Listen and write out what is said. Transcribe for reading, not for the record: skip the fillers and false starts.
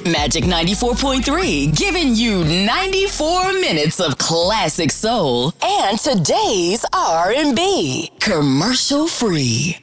Magic 94.3, giving you 94 minutes of classic soul and today's R&B. Commercial free.